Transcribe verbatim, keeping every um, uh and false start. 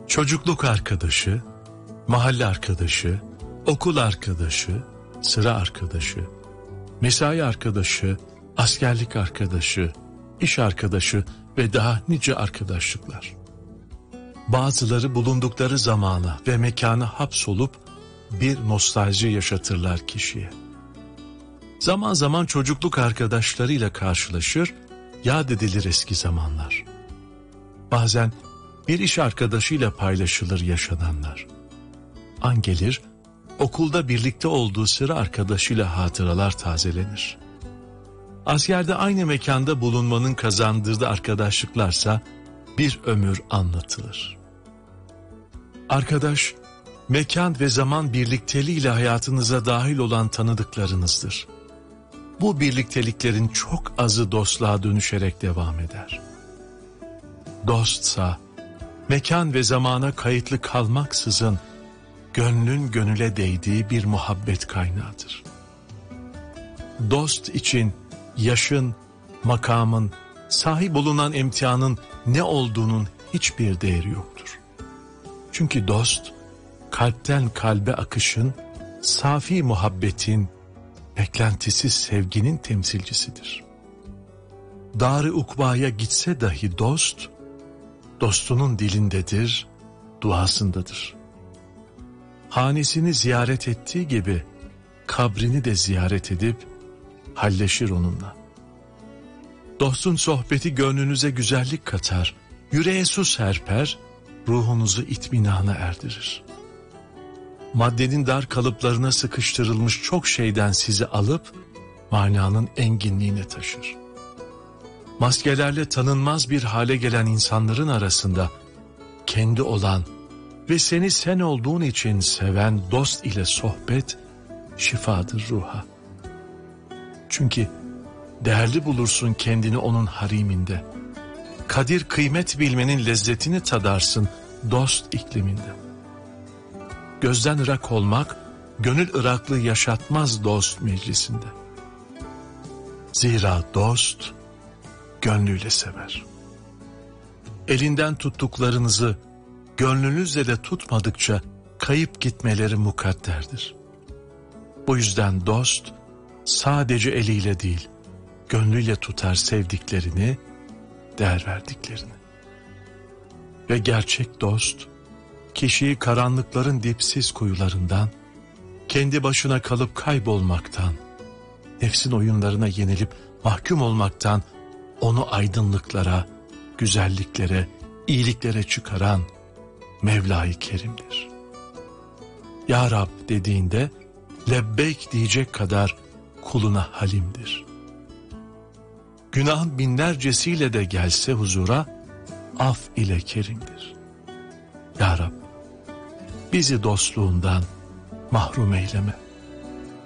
çocukluk arkadaşı, mahalle arkadaşı, okul arkadaşı, sıra arkadaşı, mesai arkadaşı, askerlik arkadaşı, iş arkadaşı ve daha nice arkadaşlıklar. Bazıları bulundukları zamana ve mekana hapsolup bir nostalji yaşatırlar kişiye. Zaman zaman çocukluk arkadaşlarıyla karşılaşır, yad edilir eski zamanlar. Bazen bir iş arkadaşıyla paylaşılır yaşananlar. An gelir, okulda birlikte olduğu sıra arkadaşıyla hatıralar tazelenir. Askerde aynı mekanda bulunmanın kazandırdığı arkadaşlıklarsa bir ömür anlatılır. Arkadaş, mekan ve zaman birlikteliğiyle hayatınıza dahil olan tanıdıklarınızdır. Bu birlikteliklerin çok azı dostluğa dönüşerek devam eder. Dostsa, mekan ve zamana kayıtlı kalmaksızın gönlün gönüle değdiği bir muhabbet kaynağıdır. Dost için yaşın, makamın, sahip olunan imtihanın ne olduğunun hiçbir değeri yoktur. Çünkü dost, kalpten kalbe akışın, safi muhabbetin, beklentisiz sevginin temsilcisidir. Dar-ı ukbaya gitse dahi dost, dostunun dilindedir, duasındadır. Hanesini ziyaret ettiği gibi, kabrini de ziyaret edip, halleşir onunla. Dostun sohbeti gönlünüze güzellik katar, yüreğe su serper, ruhunuzu itminana erdirir. Maddenin dar kalıplarına sıkıştırılmış çok şeyden sizi alıp, mananın enginliğine taşır. Maskelerle tanınmaz bir hale gelen insanların arasında, kendi olan ve seni sen olduğun için seven dost ile sohbet, şifadır ruha. Çünkü değerli bulursun kendini onun hariminde. Kadir kıymet bilmenin lezzetini tadarsın dost ikliminde. Gözden ırak olmak, gönül ıraklığı yaşatmaz dost meclisinde. Zira dost, gönlüyle sever. Elinden tuttuklarınızı, gönlünüzle de tutmadıkça kayıp gitmeleri mukadderdir. Bu yüzden dost, sadece eliyle değil, gönlüyle tutar sevdiklerini, değer verdiklerini. Ve gerçek dost, kişiyi karanlıkların dipsiz kuyularından, kendi başına kalıp kaybolmaktan, nefsin oyunlarına yenilip mahkum olmaktan, onu aydınlıklara, güzelliklere, iyiliklere çıkaran Mevla-i Kerim'dir. Ya Rab dediğinde, lebbeyk diyecek kadar kuluna halimdir. Günahın binlercesiyle de gelse huzura, af ile kerimdir. Ya Rab, bizi dostluğundan mahrum eyleme.